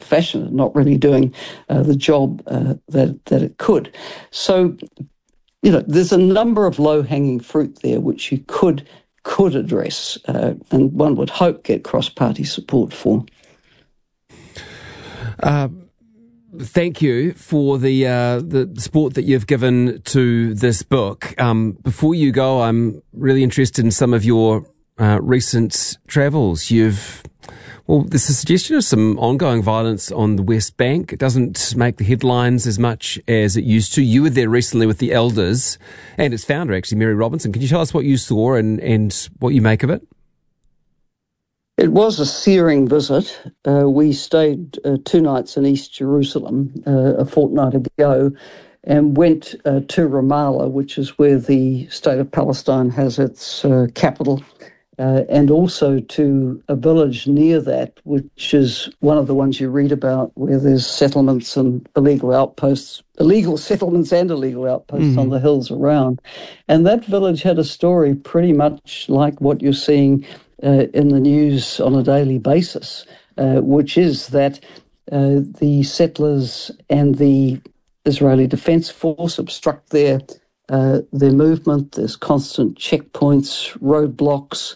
fashion and not really doing the job that it could. So, there's a number of low-hanging fruit there which you could address, and one would hope get cross-party support for. Thank you for the support that you've given to this book. Before you go, I'm really interested in some of your recent travels. There's a suggestion of some ongoing violence on the West Bank. It doesn't make the headlines as much as it used to. You were there recently with the Elders and its founder, actually, Mary Robinson. Can you tell us what you saw and what you make of it? It was a searing visit. We stayed 2 nights in East Jerusalem a fortnight ago and went to Ramallah, which is where the State of Palestine has its capital, and also to a village near that, which is one of the ones you read about, where there's settlements and illegal settlements and illegal outposts on the hills around. And that village had a story pretty much like what you're seeing in the news on a daily basis, which is that the settlers and the Israeli Defense Force obstruct their movement. There's constant checkpoints, roadblocks.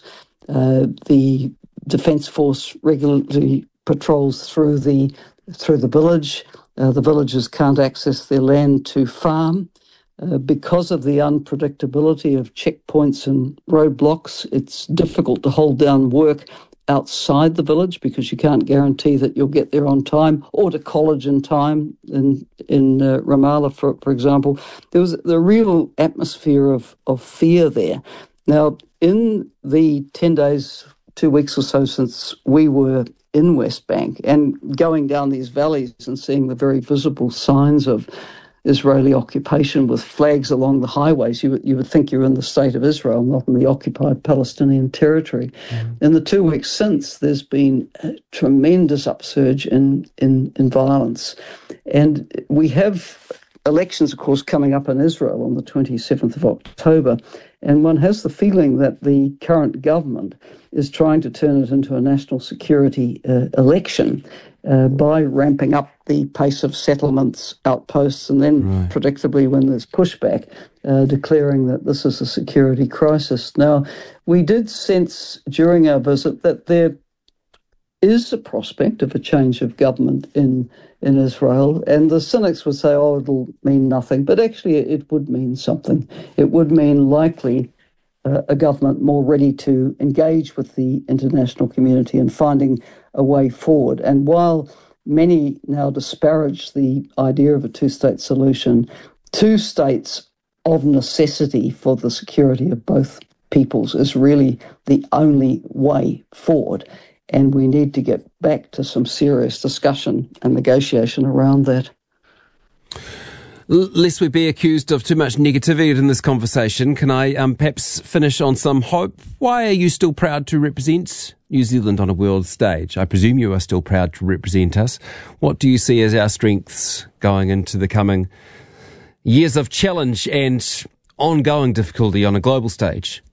The Defense Force regularly patrols through the village. The villagers can't access their land to farm. Because of the unpredictability of checkpoints and roadblocks, it's difficult to hold down work outside the village because you can't guarantee that you'll get there on time or to college in time. In Ramallah, for example, there was the real atmosphere of fear there. Now, in the 10 days, 2 weeks or so since we were in West Bank and going down these valleys and seeing the very visible signs of Israeli occupation with flags along the highways, you would think you're in the state of Israel, not in the occupied Palestinian territory. In the 2 weeks since, there's been a tremendous upsurge in violence. And we have elections, of course, coming up in Israel on the 27th of October. And one has the feeling that the current government is trying to turn it into a national security election by ramping up the pace of settlements, outposts, and then predictably when there's pushback, declaring that this is a security crisis. Now, we did sense during our visit that there is a prospect of a change of government in Israel, and the cynics would say, it'll mean nothing, but actually it would mean something. It would mean likely a government more ready to engage with the international community and finding a way forward. And while many now disparage the idea of a two-state solution, 2 states of necessity for the security of both peoples is really the only way forward. And we need to get back to some serious discussion and negotiation around that. Lest we be accused of too much negativity in this conversation, can I perhaps finish on some hope? Why are you still proud to represent New Zealand on a world stage? I presume you are still proud to represent us. What do you see as our strengths going into the coming years of challenge and ongoing difficulty on a global stage?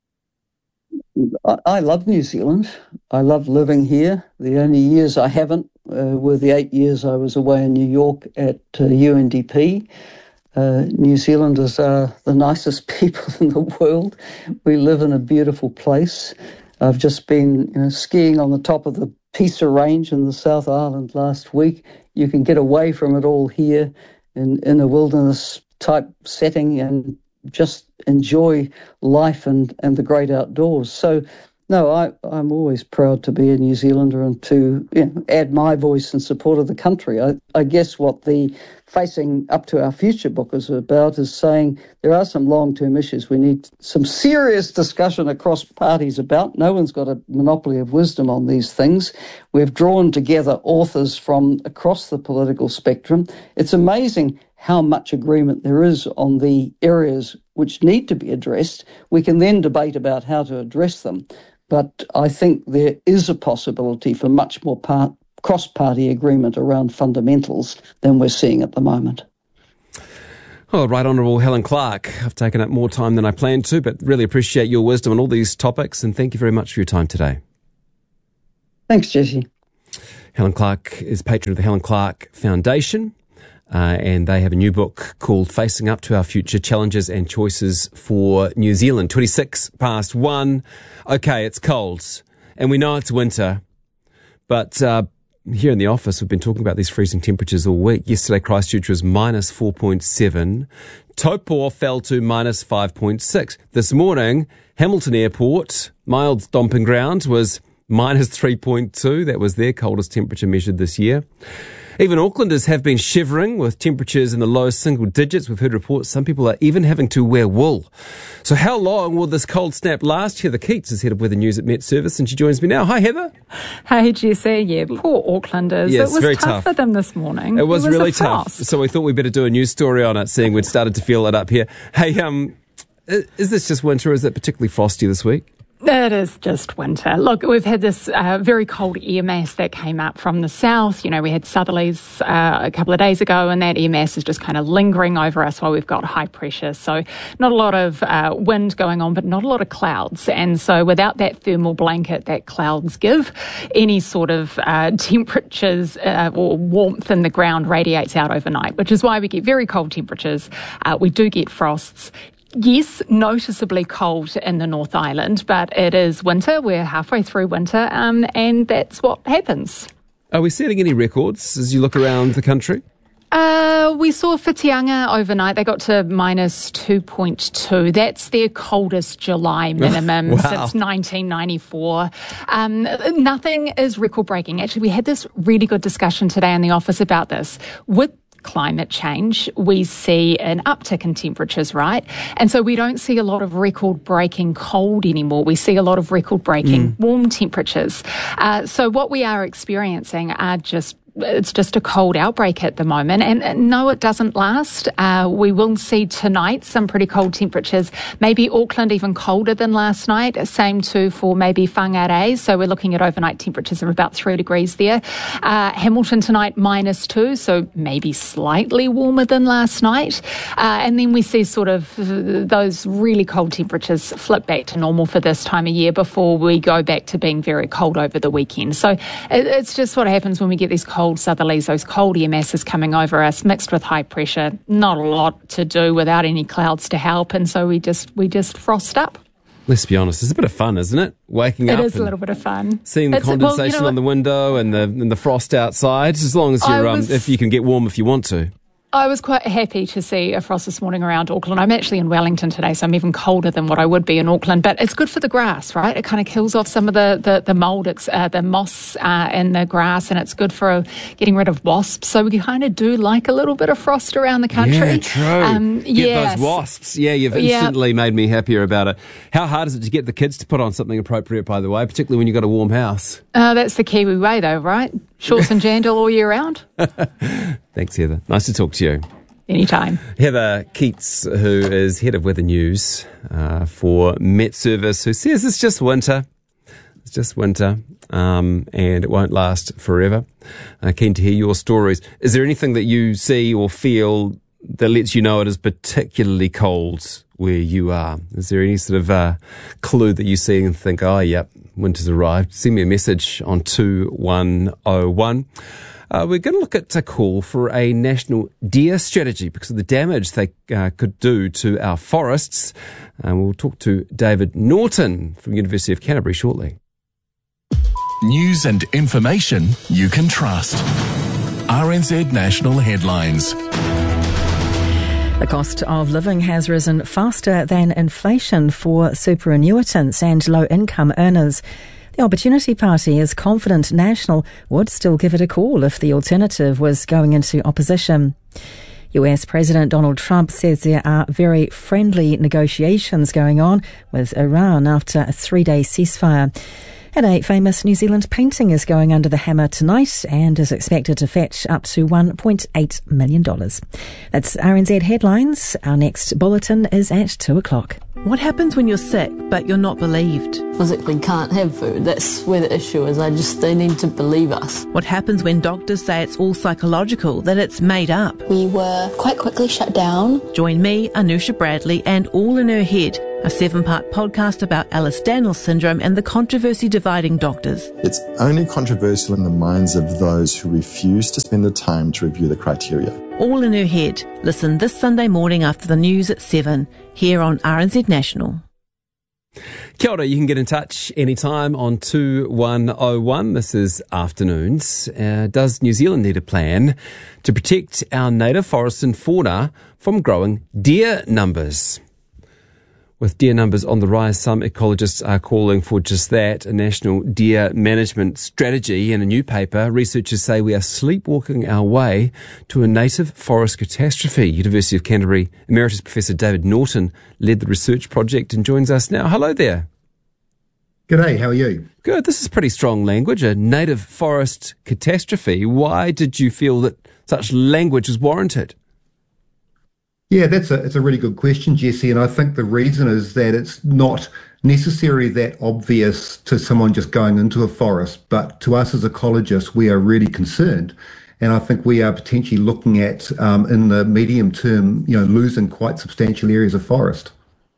I love New Zealand. I love living here. The only years I haven't were the 8 years I was away in New York at UNDP. New Zealanders are the nicest people in the world. We live in a beautiful place. I've just been skiing on the top of the Pisa Range in the South Island last week. You can get away from it all here in a wilderness-type setting and just enjoy life and the great outdoors. So, no, I'm always proud to be a New Zealander and to add my voice in support of the country. I guess what the Facing Up to Our Future book is about is saying there are some long-term issues we need some serious discussion across parties about. No one's got a monopoly of wisdom on these things. We've drawn together authors from across the political spectrum. It's amazing how much agreement there is on the areas which need to be addressed. We can then debate about how to address them. But I think there is a possibility for much more cross-party agreement around fundamentals than we're seeing at the moment. Well, Right Honourable Helen Clark, I've taken up more time than I planned to, but really appreciate your wisdom on all these topics, and thank you very much for your time today. Thanks, Jesse. Helen Clark is patron of the Helen Clark Foundation. And they have a new book called Facing Up to Our Future, Challenges and Choices for New Zealand. 1:26. Okay, it's cold. And we know it's winter. But here in the office, we've been talking about these freezing temperatures all week. Yesterday, Christchurch was minus 4.7. Taupo fell to minus 5.6. This morning, Hamilton Airport, my old stomping ground, was minus 3.2. That was their coldest temperature measured this year. Even Aucklanders have been shivering with temperatures in the low single digits. We've heard reports some people are even having to wear wool. So how long will this cold snap last? Heather Keats is head of weather news at Met Service, and she joins me now. Hi, Heather. Hey, Jesse. Yeah, poor Aucklanders. Yes, it was very tough for them this morning. It was really tough. So we thought we'd better do a news story on it, seeing we'd started to feel it up here. Hey, is this just winter, or is it particularly frosty this week? It is just winter. Look, we've had this very cold air mass that came up from the south. You know, we had southerlies a couple of days ago, and that air mass is just kind of lingering over us while we've got high pressure. So not a lot of wind going on, but not a lot of clouds. And so without that thermal blanket that clouds give, any sort of temperatures or warmth in the ground radiates out overnight, which is why we get very cold temperatures. We do get frosts. Yes, noticeably cold in the North Island, but it is winter. We're halfway through winter, and that's what happens. Are we setting any records as you look around the country? We saw Whitianga overnight. They got to minus 2.2. That's their coldest July minimum since 1994. Nothing is record-breaking. Actually, we had this really good discussion today in the office about this. With climate change, we see an uptick in temperatures, right? And so we don't see a lot of record-breaking cold anymore. We see a lot of record-breaking warm temperatures. So what we are experiencing are it's just a cold outbreak at the moment. And no, it doesn't last. We will see tonight some pretty cold temperatures. Maybe Auckland even colder than last night. Same too for maybe Whangarei. So we're looking at overnight temperatures of about 3 degrees there. Hamilton tonight -2, so maybe slightly warmer than last night. And then we see sort of those really cold temperatures flip back to normal for this time of year before we go back to being very cold over the weekend. So it's just what happens when we get these cold southerlies, those cold air masses coming over us, mixed with high pressure. Not a lot to do without any clouds to help, and so we just frost up. Let's be honest, it's a bit of fun, isn't it? Waking up. It is a little bit of fun. Seeing the condensation on the window and the frost outside, as long as you're if you can get warm if you want to. I was quite happy to see a frost this morning around Auckland. I'm actually in Wellington today, so I'm even colder than what I would be in Auckland. But it's good for the grass, right? It kind of kills off some of the mould, the moss in the grass, and it's good for getting rid of wasps. So we kind of do like a little bit of frost around the country. Yeah, true. Get those wasps. Yeah, you've instantly made me happier about it. How hard is it to get the kids to put on something appropriate, by the way, particularly when you've got a warm house? That's the Kiwi way, though, right? Shorts and jandal all year round. Thanks, Heather. Nice to talk to you. Anytime. Heather Keats, who is head of weather news for Met Service, who says it's just winter. It's just winter, and it won't last forever. Keen to hear your stories. Is there anything that you see or feel that lets you know it is particularly cold where you are? Is there any sort of clue that you see and think, oh, yep, winter's arrived? Send me a message on 2101. We're going to look at a call for a national deer strategy because of the damage they could do to our forests. We'll talk to David Norton from University of Canterbury shortly. News and information you can trust. RNZ National Headlines. The cost of living has risen faster than inflation for superannuitants and low-income earners. The Opportunity Party is confident National would still give it a call if the alternative was going into opposition. US President Donald Trump says there are very friendly negotiations going on with Iran after a 3-day ceasefire. And a famous New Zealand painting is going under the hammer tonight and is expected to fetch up to $1.8 million. That's RNZ Headlines. Our next bulletin is at 2:00. What happens when you're sick but you're not believed? Physically can't have food. That's where the issue is. They need to believe us. What happens when doctors say it's all psychological, that it's made up? We were quite quickly shut down. Join me, Anusha Bradley, and All in Her Head a 7-part podcast about Ehlers-Danlos syndrome and the controversy dividing doctors. It's only controversial in the minds of those who refuse to spend the time to review the criteria. All in her head. Listen this Sunday morning after the news at 7, here on RNZ National. Kia ora, you can get in touch anytime on 2101. This is Afternoons. Does New Zealand need a plan to protect our native forests and fauna from growing deer numbers? With deer numbers on the rise, some ecologists are calling for just that, a national deer management strategy. In a new paper, researchers say we are sleepwalking our way to a native forest catastrophe. University of Canterbury Emeritus Professor David Norton led the research project and joins us now. Hello there. G'day, how are you? Good. This is pretty strong language, a native forest catastrophe. Why did you feel that such language was warranted? Yeah, it's a really good question, Jesse, and I think the reason is that it's not necessarily that obvious to someone just going into a forest, but to us as ecologists, we are really concerned. And I think we are potentially looking at, in the medium term, losing quite substantial areas of forest.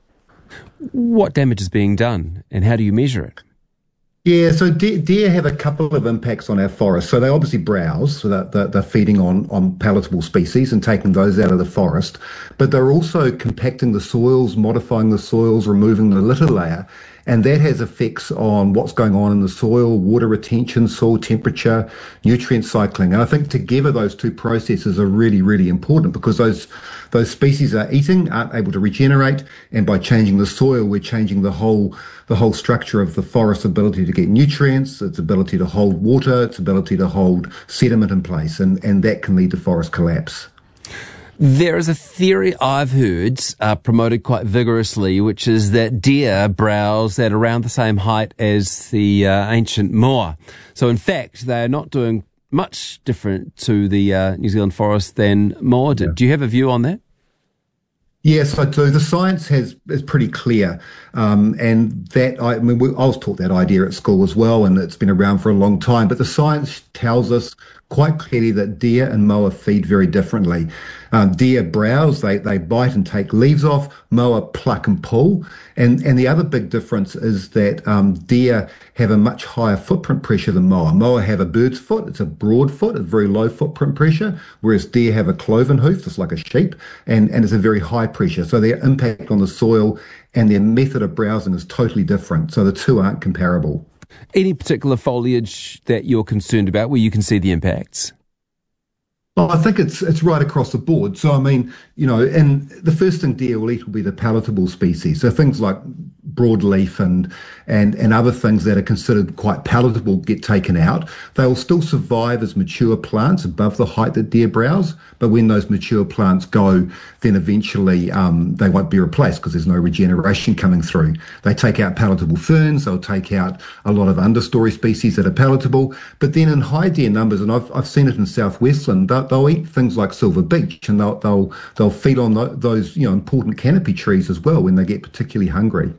What damage is being done, and how do you measure it? Yeah, so deer have a couple of impacts on our forests. So they obviously browse, so that they're feeding on palatable species and taking those out of the forest. But they're also compacting the soils, modifying the soils, removing the litter layer. And that has effects on what's going on in the soil, water retention, soil temperature, nutrient cycling. And I think together those two processes are really, really important because those species are eating, aren't able to regenerate, and by changing the soil, we're changing the whole structure of the forest's ability to get nutrients, its ability to hold water, its ability to hold sediment in place, and that can lead to forest collapse. There is a theory I've heard promoted quite vigorously, which is that deer browse at around the same height as the ancient moa. So in fact, they're not doing much different to the New Zealand forest than moa did. Yeah. Do you have a view on that? Yes, I do. The science is pretty clear, and that I was taught that idea at school as well, and it's been around for a long time. But the science tells us quite clearly that deer and moa feed very differently. Deer browse, they bite and take leaves off. Moa pluck and pull. And the other big difference is that deer have a much higher footprint pressure than moa. Moa have a bird's foot. It's a broad foot, a very low footprint pressure, whereas deer have a cloven hoof, just like a sheep, and it's a very high pressure. So their impact on the soil and their method of browsing is totally different. So the two aren't comparable. Any particular foliage that you're concerned about where you can see the impacts? Well, I think it's right across the board. So, and the first thing deer will eat will be the palatable species. So things like broadleaf and other things that are considered quite palatable get taken out. They will still survive as mature plants above the height that deer browse, but when those mature plants go, then eventually they won't be replaced because there's no regeneration coming through. They take out palatable ferns, they'll take out a lot of understory species that are palatable, but then in high deer numbers, and I've seen it in southwestland, they'll eat things like silver beech, and they'll feed on those important canopy trees as well when they get particularly hungry.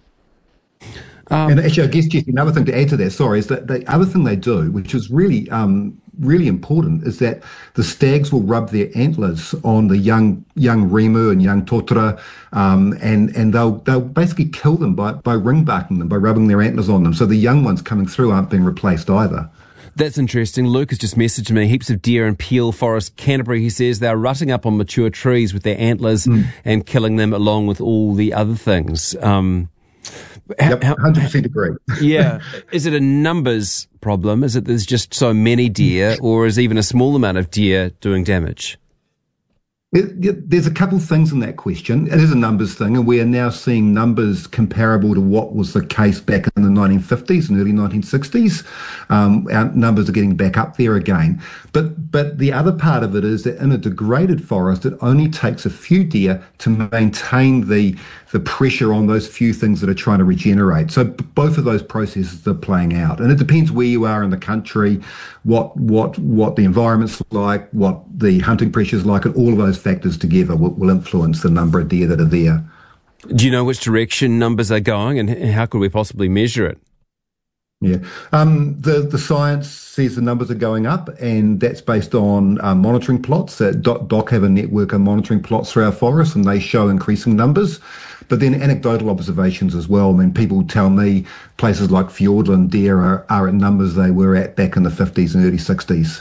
And actually, I guess, Jesse, another thing to add to that, is that the other thing they do, which is really, really important, is that the stags will rub their antlers on the young remu and young totara, and they'll basically kill them by ring barking them, by rubbing their antlers on them. So the young ones coming through aren't being replaced either. That's interesting. Luke has just messaged me, heaps of deer in Peel Forest, Canterbury. He says they're rutting up on mature trees with their antlers and killing them along with all the other things. Yep, 100% agree. Yeah. Is it a numbers problem? Is it there's just so many deer, or is even a small amount of deer doing damage? There's a couple of things in that question. It is a numbers thing, and we are now seeing numbers comparable to what was the case back in the 1950s and early 1960s. Our numbers are getting back up there again. But the other part of it is that in a degraded forest, it only takes a few deer to maintain the pressure on those few things that are trying to regenerate. So both of those processes are playing out. And it depends where you are in the country, what the environment's like, what the hunting pressure's like, and all of those factors together will influence the number of deer that are there. Do you know which direction numbers are going, and how could we possibly measure it? Yeah. The science says the numbers are going up, and that's based on monitoring plots. DOC have a network of monitoring plots through our forests, and they show increasing numbers. But then anecdotal observations as well. I mean, people tell me places like Fiordland deer are at numbers they were at back in the 50s and early 60s.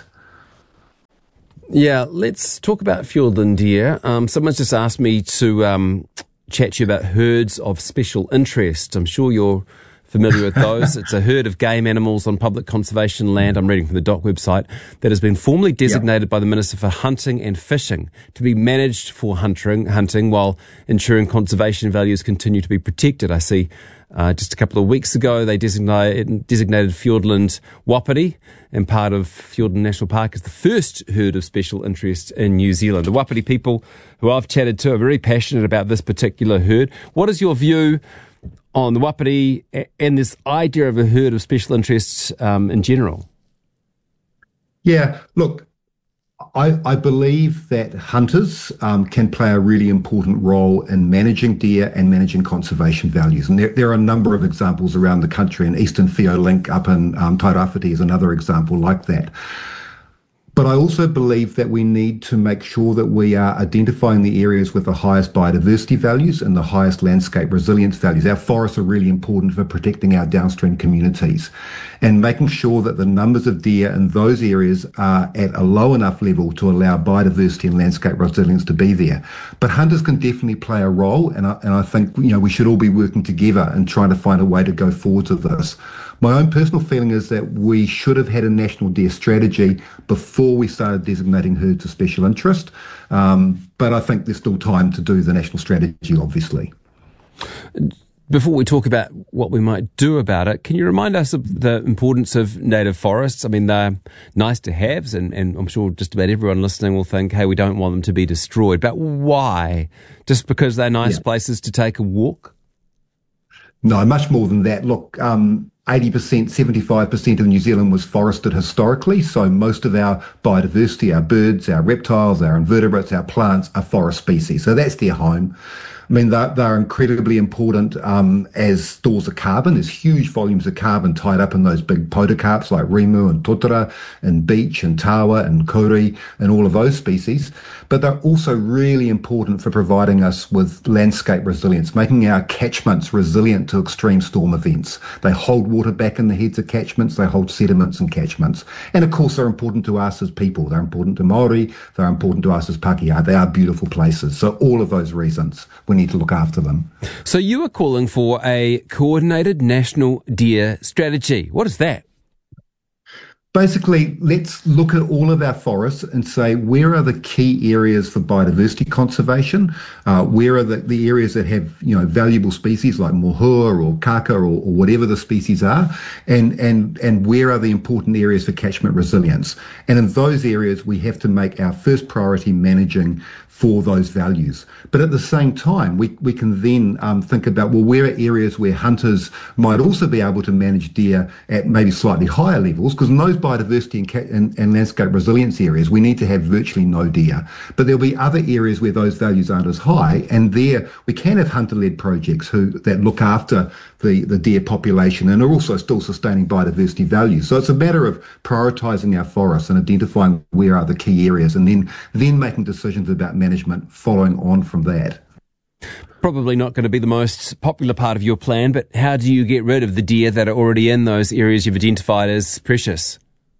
Yeah, let's talk about Fiordland deer. Someone's just asked me to chat to you about herds of special interest. I'm sure you're familiar with those. It's a herd of game animals on public conservation land, I'm reading from the DOC website, that has been formally designated by the Minister for Hunting and Fishing to be managed for hunting while ensuring conservation values continue to be protected. I see just a couple of weeks ago they designated Fiordland Wapiti, and part of Fiordland National Park is the first herd of special interest in New Zealand. The Wapiti people who I've chatted to are very passionate about this particular herd. What is your view on the Wapiti and this idea of a herd of special interests in general? Yeah, look, I believe that hunters can play a really important role in managing deer and managing conservation values. And there are a number of examples around the country, and Eastern Whio Link up in Tairāwhiti is another example like that. But I also believe that we need to make sure that we are identifying the areas with the highest biodiversity values and the highest landscape resilience values. Our forests are really important for protecting our downstream communities, and making sure that the numbers of deer in those areas are at a low enough level to allow biodiversity and landscape resilience to be there. But hunters can definitely play a role, and I think we should all be working together and trying to find a way to go forward with this. My own personal feeling is that we should have had a national deer strategy before we started designating herds of special interest. But I think there's still time to do the national strategy, obviously. Before we talk about what we might do about it, can you remind us of the importance of native forests? I mean, they're nice to have, and I'm sure just about everyone listening will think, hey, we don't want them to be destroyed. But why? Just because they're nice places to take a walk? No, much more than that. Look, 80%, 75% of New Zealand was forested historically, so most of our biodiversity, our birds, our reptiles, our invertebrates, our plants are forest species. So that's their home. I mean, they're incredibly important as stores of carbon. There's huge volumes of carbon tied up in those big podocarps like rimu and totara and beech and tawa and kauri and all of those species. But they're also really important for providing us with landscape resilience, making our catchments resilient to extreme storm events. They hold water back in the heads of catchments, they hold sediments in catchments. And of course, they're important to us as people. They're important to Māori, they're important to us as Pākehā. They are beautiful places. So all of those reasons, we need to look after them. So you are calling for a coordinated national deer strategy. What is that? Basically, let's look at all of our forests and say, where are the key areas for biodiversity conservation? Where are the areas that have, valuable species like mohua or kaka or whatever the species are? And where are the important areas for catchment resilience? And in those areas, we have to make our first priority managing for those values. But at the same time, we can then think about, well, where are areas where hunters might also be able to manage deer at maybe slightly higher levels? Because in those biodiversity and landscape resilience areas, we need to have virtually no deer. But there'll be other areas where those values aren't as high, and there we can have hunter-led projects that look after the deer population and are also still sustaining biodiversity values. So it's a matter of prioritising our forests and identifying where are the key areas, and then making decisions about management following on from that. Probably not going to be the most popular part of your plan, but how do you get rid of the deer that are already in those areas you've identified as precious?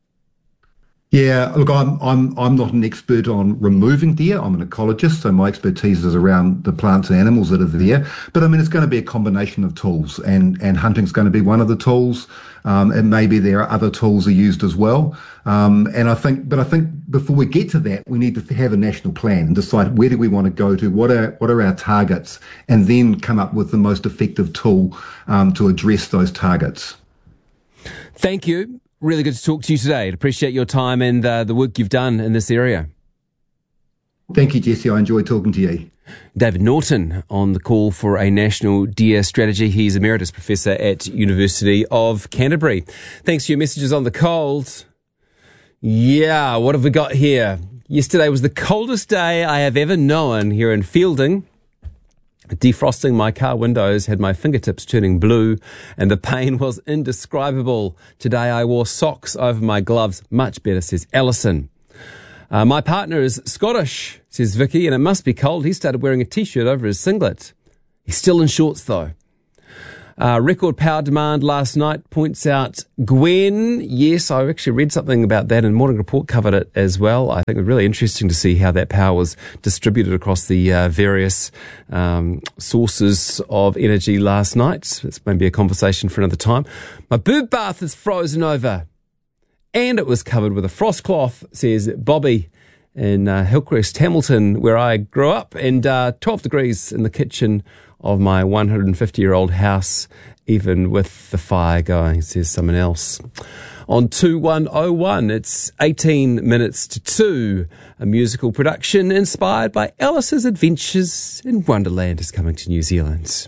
Yeah, look, I'm not an expert on removing deer. I'm an ecologist, so my expertise is around the plants and animals that are there. But I mean, it's going to be a combination of tools, and hunting's going to be one of the tools. And maybe there are other tools are used as well. And I think before we get to that, we need to have a national plan and decide where do we want to go to, what are our targets, and then come up with the most effective tool to address those targets. Thank you. Really good to talk to you today. Appreciate your time and the work you've done in this area. Thank you, Jesse. I enjoyed talking to you. David Norton on the call for a national deer strategy. He's Emeritus Professor at University of Canterbury. Thanks for your messages on the cold. Yeah, what have we got here? Yesterday was the coldest day I have ever known here in Fielding. Defrosting my car windows had my fingertips turning blue, and the pain was indescribable. Today I wore socks over my gloves. Much better, says Alison. My partner is Scottish, says Vicky, and it must be cold. He started wearing a t-shirt over his singlet. He's still in shorts, though. Record power demand last night, points out Gwen. Yes, I actually read something about that, and Morning Report covered it as well. I think it was really interesting to see how that power was distributed across the various sources of energy last night. It's maybe a conversation for another time. My boob bath is frozen over, and it was covered with a frost cloth, says Bobby in Hillcrest, Hamilton, where I grew up, and 12 degrees in the kitchen of my 150-year-old house, even with the fire going, says someone else. On 2101, it's 18 minutes to 2. A musical production inspired by Alice's Adventures in Wonderland is coming to New Zealand.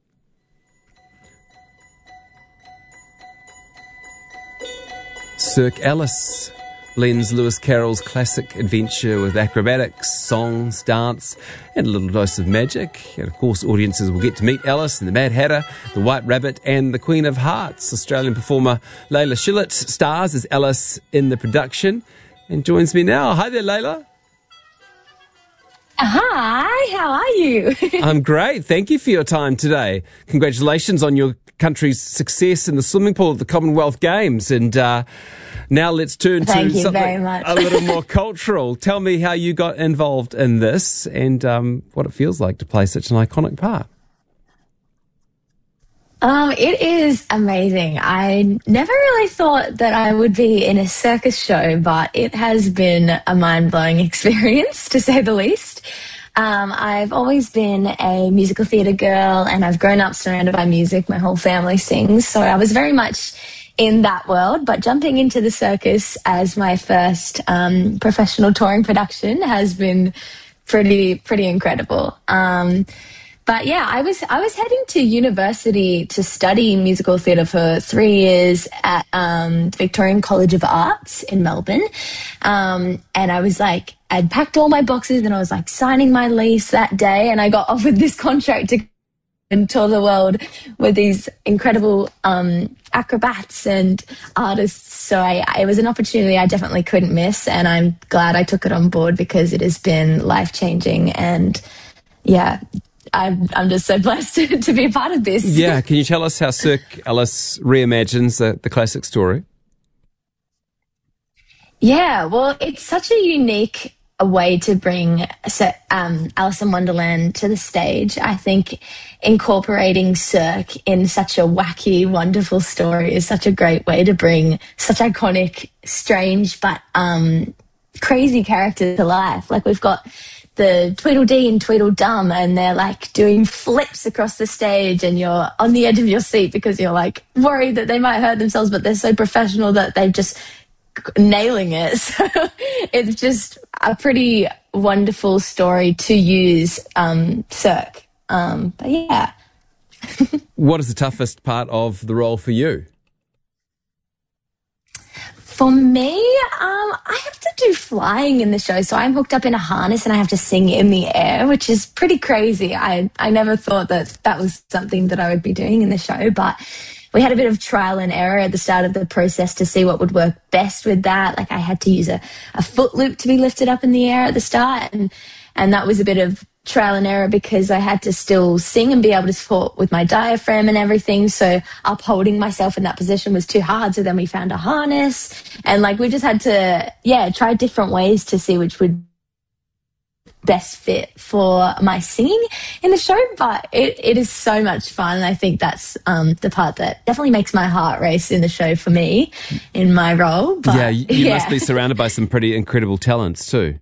Cirque Alice blends Lewis Carroll's classic adventure with acrobatics, songs, dance, and a little dose of magic. And of course, audiences will get to meet Alice and the Mad Hatter, the White Rabbit, and the Queen of Hearts. Australian performer Layla Shillett stars as Alice in the production and joins me now. Hi there, Layla. Hi, how are you? I'm great. Thank you for your time today. Congratulations on your country's success in the swimming pool at the Commonwealth Games. And now let's turn to something a little more cultural. Tell me how you got involved in this and what it feels like to play such an iconic part. It is amazing. I never really thought that I would be in a circus show, but it has been a mind-blowing experience, to say the least. I've always been a musical theatre girl, and I've grown up surrounded by music. My whole family sings, so I was very much in that world. But jumping into the circus as my first professional touring production has been pretty incredible. But yeah, I was heading to university to study musical theatre for 3 years at Victorian College of Arts in Melbourne. And I was like, I'd packed all my boxes and I was like signing my lease that day, and I got offered this contract to and tour the world with these incredible acrobats and artists. So it was an opportunity I definitely couldn't miss, and I'm glad I took it on board because it has been life-changing. And yeah, I'm just so blessed to be a part of this. Yeah, can you tell us how Cirque Alice reimagines the classic story? Yeah, well, it's such a unique way to bring Alice in Wonderland to the stage. I think incorporating Cirque in such a wacky, wonderful story is such a great way to bring such iconic, strange, but crazy characters to life. Like, we've got the Tweedledee and Tweedledum, and they're like doing flips across the stage, and you're on the edge of your seat because you're like worried that they might hurt themselves, but they're so professional that they're just nailing it. So it's just a pretty wonderful story to use Cirque. But yeah. What is the toughest part of the role for you? For me, I have to do flying in the show. So I'm hooked up in a harness and I have to sing in the air, which is pretty crazy. I never thought that was something that I would be doing in the show, but we had a bit of trial and error at the start of the process to see what would work best with that. Like, I had to use a foot loop to be lifted up in the air at the start, and that was a bit of trial and error because I had to still sing and be able to support with my diaphragm and everything. So upholding myself in that position was too hard. So then we found a harness, and like, we just had to, try different ways to see which would best fit for my singing in the show. But it is so much fun. I think that's the part that definitely makes my heart race in the show for me in my role. But, you must be surrounded by some pretty incredible talents too.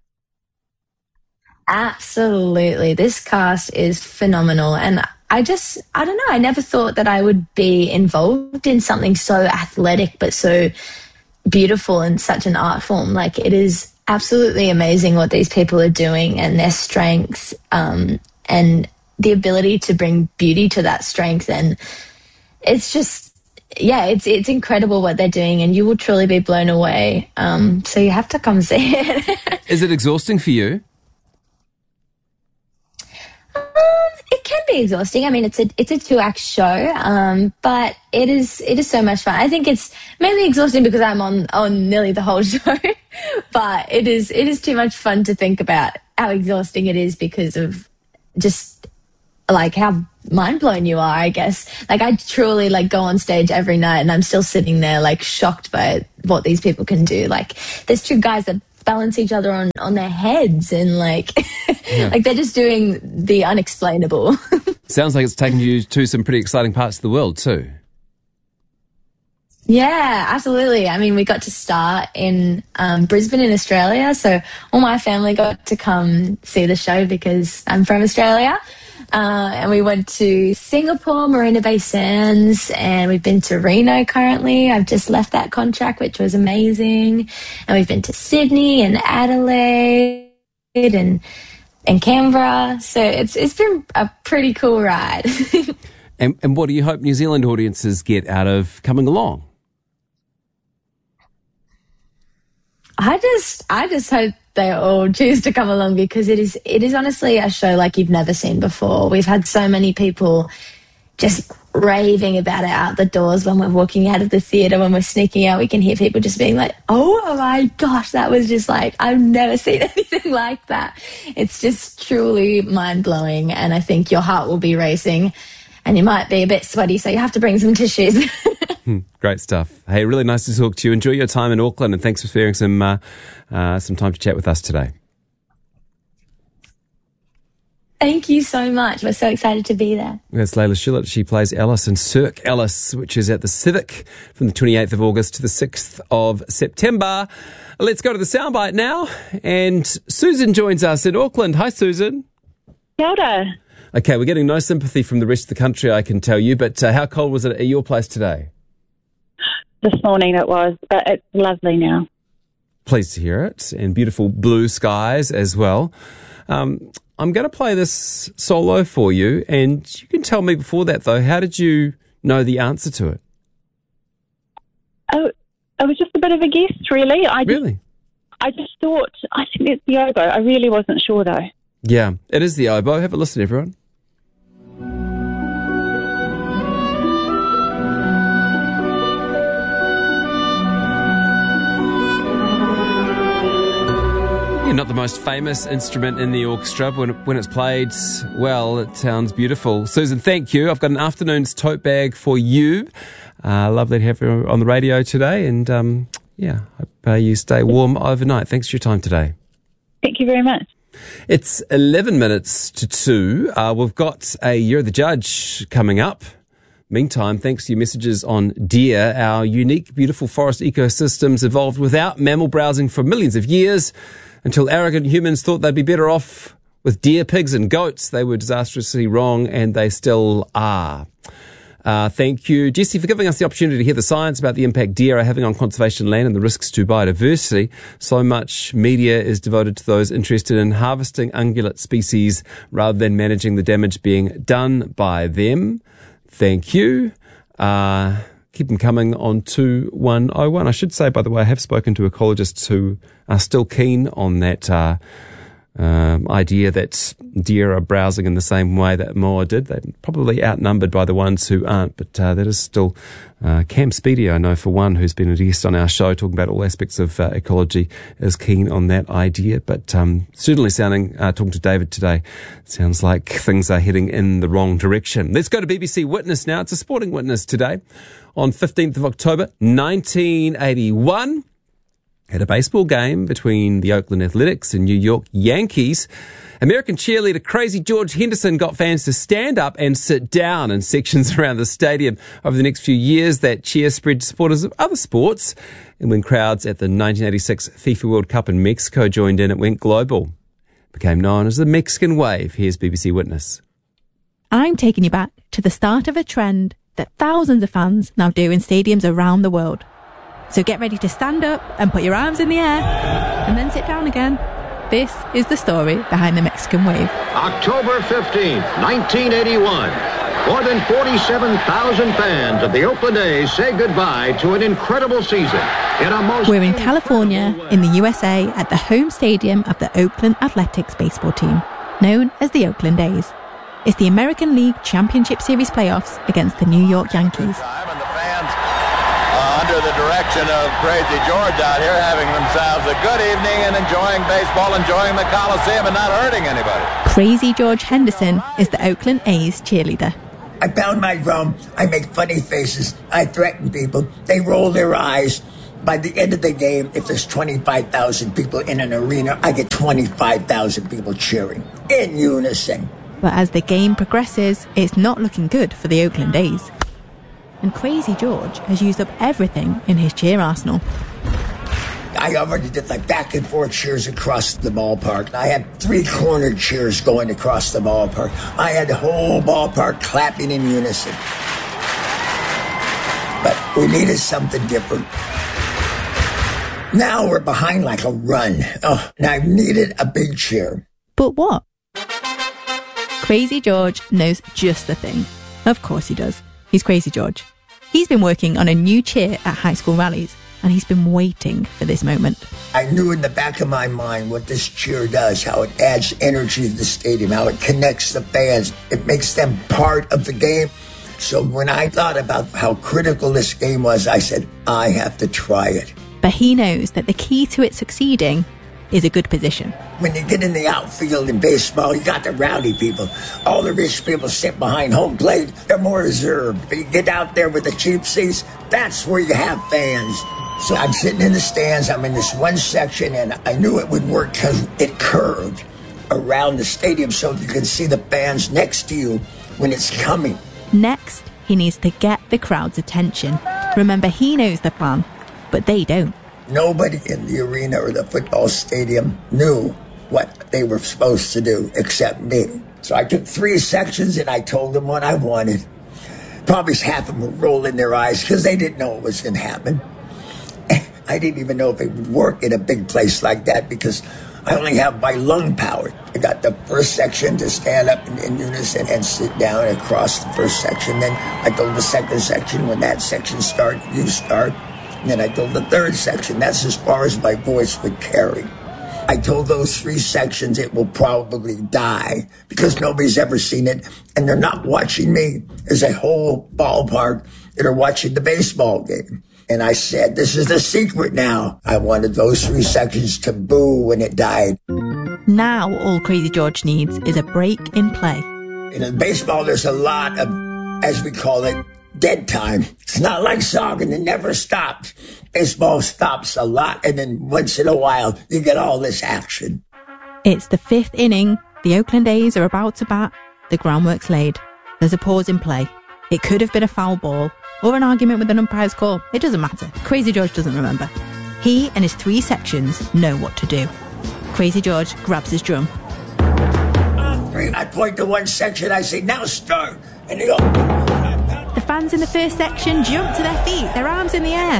Absolutely. This cast is phenomenal. And I don't know, I never thought that I would be involved in something so athletic but so beautiful and such an art form. Like, it is absolutely amazing what these people are doing, and their strengths and the ability to bring beauty to that strength. And it's just, it's incredible what they're doing, and you will truly be blown away. So you have to come see it. Is it exhausting for you? It can be exhausting. I mean, it's a 2-act show, but it is so much fun. I think it's mainly exhausting because I'm on nearly the whole show, but it is too much fun to think about how exhausting it is because of just like how mind blown you are, I guess. Like I truly like go on stage every night and I'm still sitting there like shocked by what these people can do. Like there's 2 guys that balance each other on their heads and like like they're just doing the unexplainable. Sounds like it's taken you to some pretty exciting parts of the world too. Yeah, absolutely. I mean, we got to start in Brisbane in Australia, so all my family got to come see the show because I'm from Australia. And we went to Singapore, Marina Bay Sands, and we've been to Reno currently. I've just left that contract, which was amazing. And we've been to Sydney and Adelaide and Canberra. So it's been a pretty cool ride. And what do you hope New Zealand audiences get out of coming along? I just hope they all choose to come along because it is honestly a show like you've never seen before. We've had so many people just raving about it out the doors when we're walking out of the theatre, when we're sneaking out, we can hear people just being like, oh my gosh, that was just like, I've never seen anything like that. It's just truly mind-blowing, and I think your heart will be racing and you might be a bit sweaty, so you have to bring some tissues. Great stuff. Hey, really nice to talk to you. Enjoy your time in Auckland, and thanks for sparing some time to chat with us today. Thank you so much. We're so excited to be there. That's Layla Shillett. She plays Alice in Cirque Alice, which is at the Civic from the 28th of August to the 6th of September. Let's go to the soundbite now. And Susan joins us in Auckland. Hi, Susan. Kia ora. Okay, we're getting no sympathy from the rest of the country, I can tell you, but how cold was it at your place today? This morning it was, but it's lovely now. Pleased to hear it, and beautiful blue skies as well. I'm going to play this solo for you, and you can tell me before that, though, how did you know the answer to it? Oh, it was just a bit of a guess, really. I just thought, I think it's the oboe. I really wasn't sure, though. Yeah, it is the oboe. Have a listen, everyone. Not the most famous instrument in the orchestra, but when it's played well, it sounds beautiful. Susan, thank you. I've got an afternoon's tote bag for you. Lovely to have you on the radio today, and hope you stay warm overnight. Thanks for your time today. Thank you very much. It's 11 minutes to 2. We've got a You're the Judge coming up. Meantime, thanks to your messages on deer, our unique, beautiful forest ecosystems evolved without mammal browsing for millions of years. Until arrogant humans thought they'd be better off with deer, pigs and goats. They were disastrously wrong, and they still are. Thank you, Jesse, for giving us the opportunity to hear the science about the impact deer are having on conservation land and the risks to biodiversity. So much media is devoted to those interested in harvesting ungulate species rather than managing the damage being done by them. Thank you. Keep them coming on 2101. I should say, by the way, I have spoken to ecologists who are still keen on that idea that deer are browsing in the same way that moa did. They're probably outnumbered by the ones who aren't, but that is still Cam Speedy, I know for one, who's been a guest on our show talking about all aspects of ecology, is keen on that idea. But certainly talking to David today, sounds like things are heading in the wrong direction. Let's go to BBC Witness now. It's a sporting witness today. On 15th of October, 1981, at a baseball game between the Oakland Athletics and New York Yankees, American cheerleader Crazy George Henderson got fans to stand up and sit down in sections around the stadium. Over the next few years, that cheer spread to supporters of other sports. And when crowds at the 1986 FIFA World Cup in Mexico joined in, it went global. It became known as the Mexican Wave. Here's BBC Witness. I'm taking you back to the start of a trend that thousands of fans now do in stadiums around the world. So get ready to stand up and put your arms in the air and then sit down again. This is the story behind the Mexican Wave. October 15th, 1981. More than 47,000 fans of the Oakland A's say goodbye to an incredible season. We're in California, in the USA, at the home stadium of the Oakland Athletics baseball team, known as the Oakland A's. It's the American League Championship Series playoffs against the New York Yankees. And the fans, under the direction of Crazy George out here, having themselves a good evening and enjoying baseball, enjoying the Coliseum and not hurting anybody. Crazy George Henderson is the Oakland A's cheerleader. I pound my drum, I make funny faces, I threaten people, they roll their eyes. By the end of the game, if there's 25,000 people in an arena, I get 25,000 people cheering in unison. But as the game progresses, it's not looking good for the Oakland A's. And Crazy George has used up everything in his cheer arsenal. I already did like back and forth cheers across the ballpark. I had 3 cornered cheers going across the ballpark. I had the whole ballpark clapping in unison. But we needed something different. Now we're behind like a run. Oh, and I needed a big cheer. But what? Crazy George knows just the thing. Of course he does. He's Crazy George. He's been working on a new cheer at high school rallies, and he's been waiting for this moment. I knew in the back of my mind what this cheer does, how it adds energy to the stadium, how it connects the fans. It makes them part of the game. So when I thought about how critical this game was, I said, I have to try it. But he knows that the key to it succeeding is a good position. When you get in the outfield in baseball, you got the rowdy people. All the rich people sit behind home plate. They're more reserved. But you get out there with the cheap seats, that's where you have fans. So I'm sitting in the stands. I'm in this one section, and I knew it would work because it curved around the stadium so you can see the fans next to you when it's coming. Next, he needs to get the crowd's attention. Remember, he knows the plan, but they don't. Nobody in the arena or the football stadium knew what they were supposed to do except me. So I took 3 sections and I told them what I wanted. Probably half of them were rolling their eyes because they didn't know what was going to happen. I didn't even know if it would work in a big place like that because I only have my lung power. I got the first section to stand up in unison and sit down across the first section. Then I told the second section, when that section starts, you start. And then I told the third section, that's as far as my voice would carry. I told those 3 sections it will probably die because nobody's ever seen it and they're not watching me. There's a whole ballpark that are watching the baseball game. And I said, this is the secret now. I wanted those 3 sections to boo when it died. Now all Crazy George needs is a break in play. In baseball, there's a lot of, as we call it, dead time. It's not like soccer, it never stops. Baseball stops a lot, and then once in a while, you get all this action. It's the 5th inning. The Oakland A's are about to bat. The groundwork's laid. There's a pause in play. It could have been a foul ball or an argument with an umpire's call. It doesn't matter. Crazy George doesn't remember. He and his 3 sections know what to do. Crazy George grabs his drum. I point to one section, I say, now start. And they go... The fans in the first section jump to their feet, their arms in the air.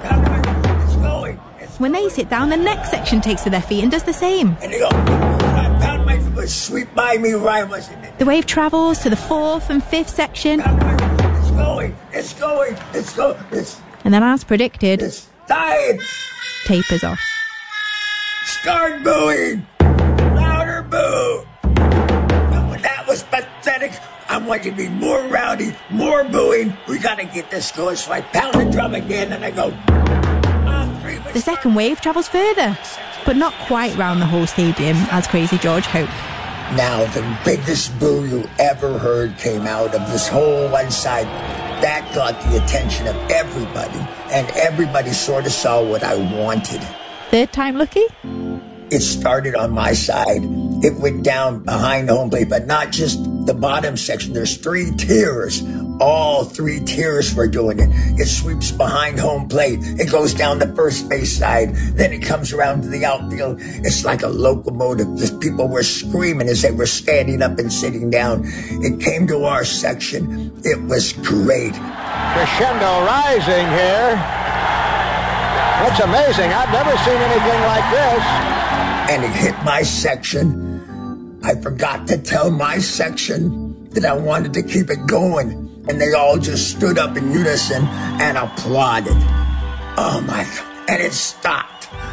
When they sit down, the next section takes to their feet and does the same. And they go, sweep by me right. The wave travels to the 4th and 5th section. It's going. And then, as predicted, it's time. Tapers off. Start booing. Louder boo. That was pathetic. I want you to be more rowdy, more booing. We got to get this going. So I pound the drum again and I go. The second wave travels further, but not quite round the whole stadium as Crazy George hoped. Now the biggest boo you ever heard came out of this whole one side. That got the attention of everybody, and everybody sort of saw what I wanted. Third time lucky? It started on my side. It went down behind home plate, but not just the bottom section. There's 3 tiers. All 3 tiers were doing it. It sweeps behind home plate. It goes down the first base side. Then it comes around to the outfield. It's like a locomotive. The people were screaming as they were standing up and sitting down. It came to our section. It was great. Crescendo rising here. That's amazing. I've never seen anything like this. And it hit my section. I forgot to tell my section that I wanted to keep it going. And they all just stood up in unison and applauded. Oh my God. And it stopped.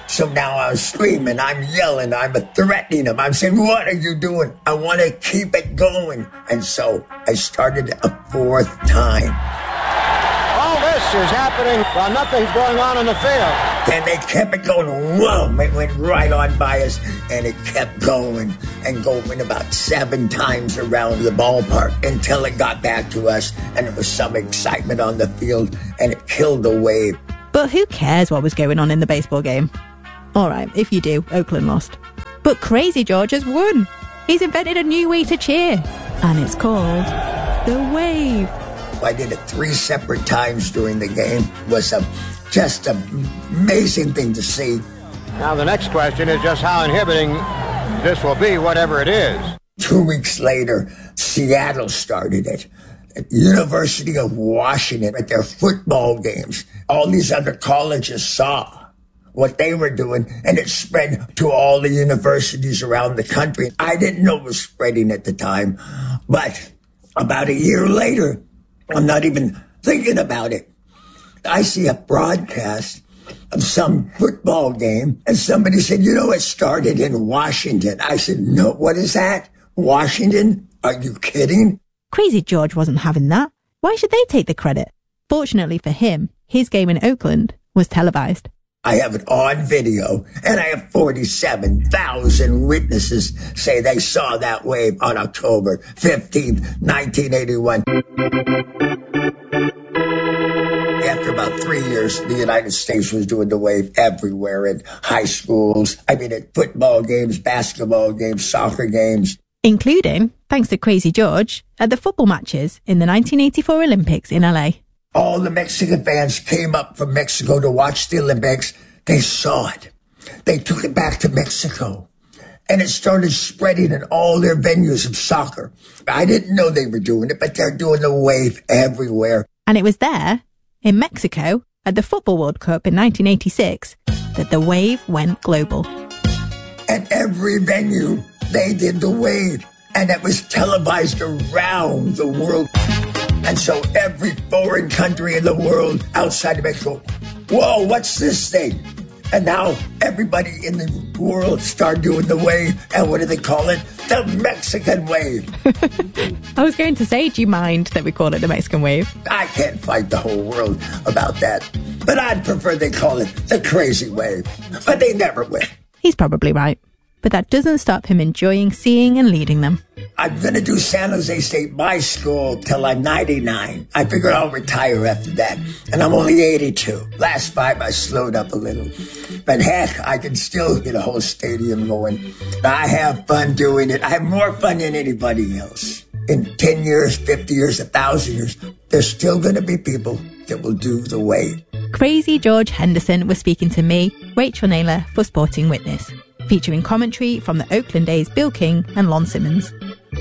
So now I'm screaming, I'm yelling, I'm threatening him. I'm saying, what are you doing? I want to keep it going. And so I started a fourth time. All this is happening while nothing's going on in the field. And they kept it going. Whoa, it went right on by us. And it kept going and going about 7 times around the ballpark until it got back to us. And there was some excitement on the field and it killed the wave. But who cares what was going on in the baseball game? All right, if you do, Oakland lost. But Crazy George has won. He's invented a new way to cheer. And it's called the wave. I did it 3 separate times during the game. It was just an amazing thing to see. Now the next question is just how inhibiting this will be, whatever it is. 2 weeks later, Seattle started it. At the University of Washington, at their football games, all these other colleges saw what they were doing, and it spread to all the universities around the country. I didn't know it was spreading at the time, but about a year later, I'm not even thinking about it. I see a broadcast of some football game, and somebody said, it started in Washington. I said, no, what is that? Washington? Are you kidding? Crazy George wasn't having that. Why should they take the credit? Fortunately for him, his game in Oakland was televised. I have it on video, and I have 47,000 witnesses say they saw that wave on October 15th, 1981. After about 3 years, the United States was doing the wave everywhere in high schools. At football games, basketball games, soccer games. Including, thanks to Crazy George, at the football matches in the 1984 Olympics in LA. All the Mexican fans came up from Mexico to watch the Olympics. They saw it. They took it back to Mexico. And it started spreading in all their venues of soccer. I didn't know they were doing it, but they're doing the wave everywhere. And it was there, in Mexico, at the Football World Cup in 1986, that the wave went global. At every venue, they did the wave. And it was televised around the world. And so every foreign country in the world outside of Mexico, whoa, what's this thing? And now everybody in the world started doing the wave. And what do they call it? The Mexican wave. I was going to say, do you mind that we call it the Mexican wave? I can't fight the whole world about that. But I'd prefer they call it the crazy wave. But they never will. He's probably right. But that doesn't stop him enjoying seeing and leading them. I'm going to do San Jose State, my school, till I'm 99. I figure I'll retire after that. And I'm only 82. Last 5, I slowed up a little. But heck, I can still get a whole stadium going. I have fun doing it. I have more fun than anybody else. In 10 years, 50 years, 1,000 years, there's still going to be people that will do the wave. Crazy George Henderson was speaking to me, Rachel Naylor, for Sporting Witness, featuring commentary from the Oakland A's Bill King and Lon Simmons.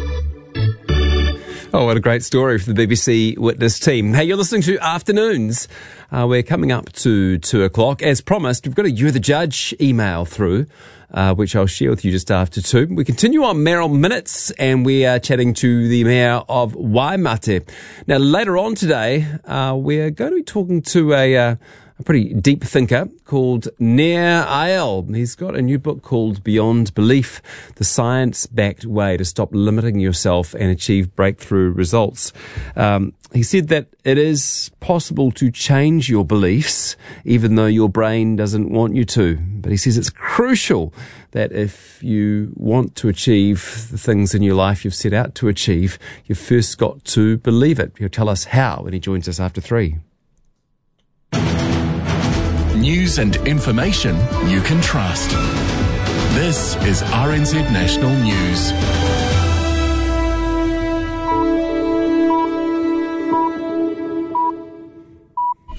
Oh, what a great story for the BBC Witness team. Hey, you're listening to Afternoons. We're coming up to 2 o'clock. As promised, we've got a You're the Judge email through, which I'll share with you just after 2. We continue on Mayoral Minutes, and we are chatting to the Mayor of Waimate. Now, later on today, we're going to be talking to a pretty deep thinker called Nair Ayal. He's got a new book called Beyond Belief, the science-backed way to stop limiting yourself and achieve breakthrough results. He said that it is possible to change your beliefs even though your brain doesn't want you to. But he says it's crucial that if you want to achieve the things in your life you've set out to achieve, you've first got to believe it. He'll tell us how when he joins us after 3. News and information you can trust. This is RNZ National News.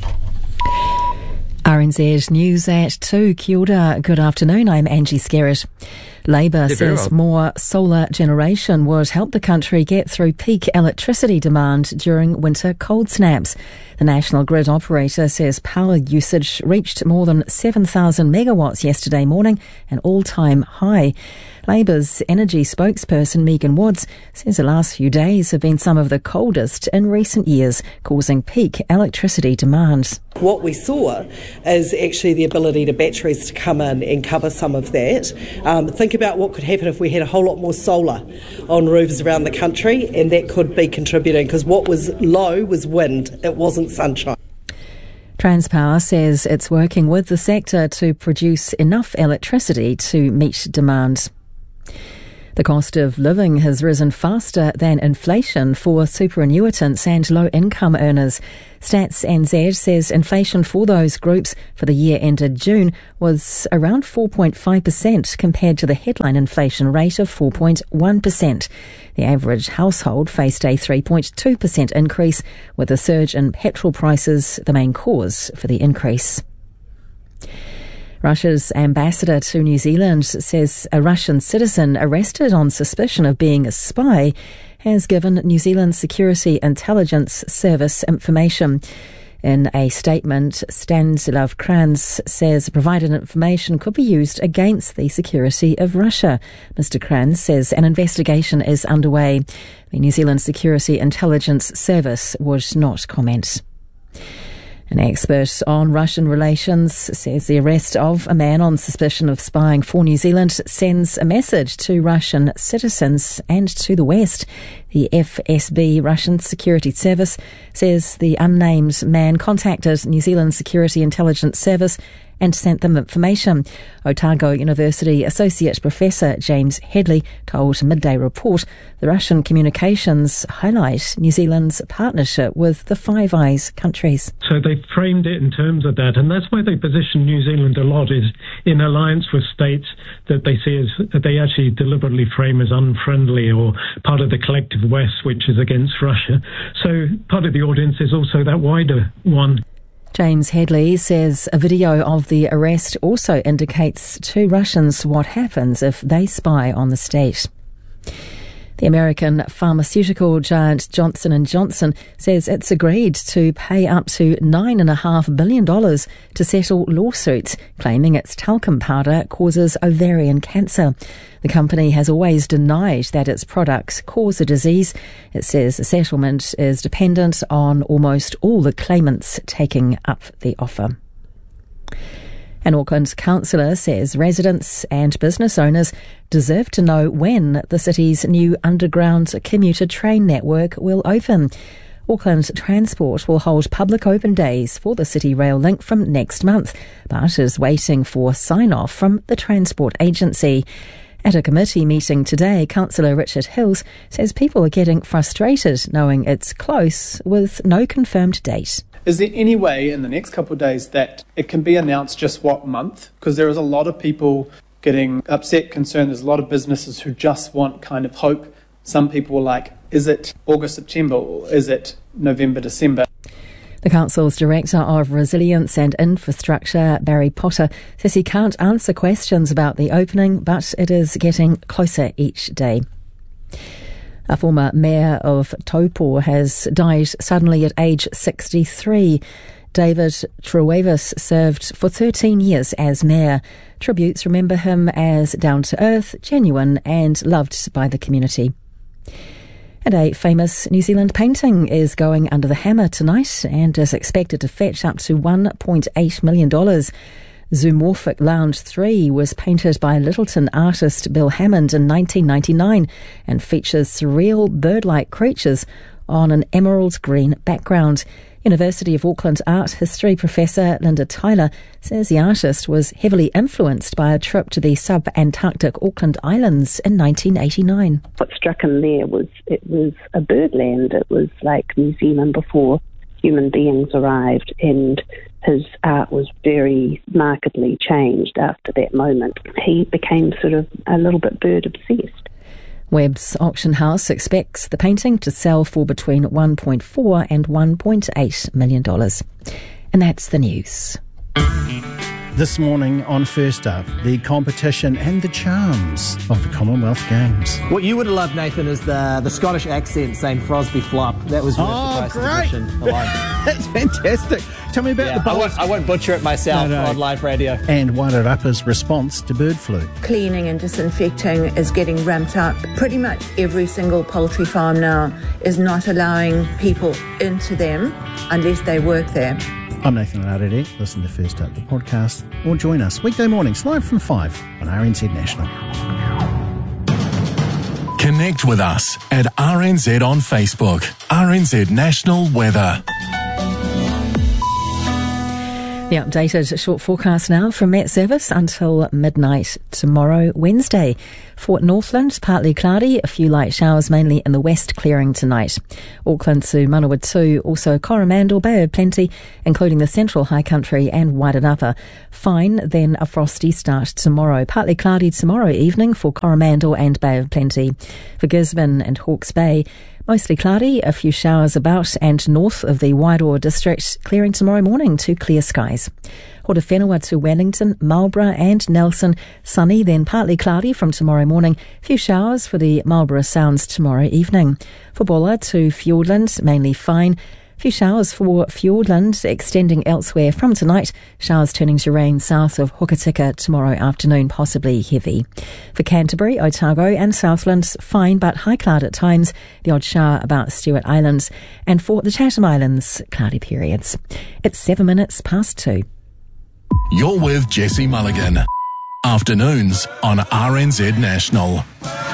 RNZ News at 2. Kia ora, good afternoon. I'm Angie Skerritt. Labour says more solar generation would help the country get through peak electricity demand during winter cold snaps. The National Grid operator says power usage reached more than 7,000 megawatts yesterday morning, an all-time high. Labour's energy spokesperson Megan Woods says the last few days have been some of the coldest in recent years, causing peak electricity demand. What we saw is actually the ability to batteries to come in and cover some of that. Think about what could happen if we had a whole lot more solar on roofs around the country, and that could be contributing, because what was low was wind, it wasn't sunshine. Transpower says it's working with the sector to produce enough electricity to meet demand. The cost of living has risen faster than inflation for superannuitants and low-income earners. Stats NZ says inflation for those groups for the year ended June was around 4.5% compared to the headline inflation rate of 4.1%. The average household faced a 3.2% increase, with a surge in petrol prices the main cause for the increase. Russia's ambassador to New Zealand says a Russian citizen arrested on suspicion of being a spy has given New Zealand's Security Intelligence Service information. In a statement, Stanislav Kranz says provided information could be used against the security of Russia. Mr. Kranz says an investigation is underway. The New Zealand Security Intelligence Service would not comment. An expert on Russian relations says the arrest of a man on suspicion of spying for New Zealand sends a message to Russian citizens and to the West. The FSB, Russian Security Service, says the unnamed man contacted New Zealand Security Intelligence Service and sent them information. Otago University Associate Professor James Headley told Midday Report the Russian communications highlight New Zealand's partnership with the Five Eyes countries. So they framed it in terms of that, and that's why they position New Zealand a lot, is in alliance with states that they see as, they actually deliberately frame as unfriendly or part of the collective West, which is against Russia. So part of the audience is also that wider one. James Headley says a video of the arrest also indicates to Russians what happens if they spy on the state. The American pharmaceutical giant Johnson & Johnson says it's agreed to pay up to $9.5 billion to settle lawsuits claiming its talcum powder causes ovarian cancer. The company has always denied that its products cause the disease. It says the settlement is dependent on almost all the claimants taking up the offer. An Auckland councillor says residents and business owners deserve to know when the city's new underground commuter train network will open. Auckland Transport will hold public open days for the City Rail link from next month, but is waiting for sign-off from the Transport Agency. At a committee meeting today, Councillor Richard Hills says people are getting frustrated knowing it's close with no confirmed date. Is there any way in the next couple of days that it can be announced just what month? Because there is a lot of people getting upset, concerned. There's a lot of businesses who just want kind of hope. Some people are like, is it August, September, or is it November, December? The Council's Director of Resilience and Infrastructure, Barry Potter, says he can't answer questions about the opening, but it is getting closer each day. A former mayor of Taupo has died suddenly at age 63. David Truevis served for 13 years as mayor. Tributes remember him as down-to-earth, genuine and loved by the community. And a famous New Zealand painting is going under the hammer tonight and is expected to fetch up to $1.8 million. Zoomorphic Lounge 3 was painted by Littleton artist Bill Hammond in 1999 and features surreal bird-like creatures on an emerald green background. University of Auckland art history professor Linda Tyler says the artist was heavily influenced by a trip to the sub-Antarctic Auckland Islands in 1989. What struck him there was it was a birdland. It was like New Zealand before human beings arrived, and his art was very markedly changed after that moment. He became sort of a little bit bird obsessed. Webb's auction house expects the painting to sell for between $1.4 and $1.8 million. And that's the news. This morning on First Up, the competition and the charms of the Commonwealth Games. What you would have loved, Nathan, is the Scottish accent saying Frosby Flop. That was worth the price of admission alone. That's fantastic. Tell me about the bowls. I won't butcher it myself on live radio. And Wairarapa's response to bird flu. Cleaning and disinfecting is getting ramped up. Pretty much every single poultry farm now is not allowing people into them unless they work there. I'm Nathan Rarere. Listen to First Up, the podcast, or join us weekday mornings live from 5 on RNZ National. Connect with us at RNZ on Facebook. RNZ National Weather. The updated short forecast now from Met Service until midnight tomorrow, Wednesday. For Northland, partly cloudy, a few light showers mainly in the west, clearing tonight. Auckland to Manawatu, also Coromandel, Bay of Plenty, including the central high country and Wairarapa. Fine, then a frosty start tomorrow. Partly cloudy tomorrow evening for Coromandel and Bay of Plenty. For Gisborne and Hawke's Bay, mostly cloudy, a few showers about, and north of the Wairoa district, clearing tomorrow morning to clear skies. Horowhenua to Wellington, Marlborough and Nelson, sunny, then partly cloudy from tomorrow morning. Few showers for the Marlborough Sounds tomorrow evening. For Bulla to Fiordland, mainly fine. Few showers for Fiordland, extending elsewhere from tonight. Showers turning to rain south of Hokitika tomorrow afternoon, possibly heavy. For Canterbury, Otago and Southlands, fine but high cloud at times. The odd shower about Stewart Islands. And for the Chatham Islands, cloudy periods. It's 7 minutes past 2. You're with Jesse Mulligan. Afternoons on RNZ National.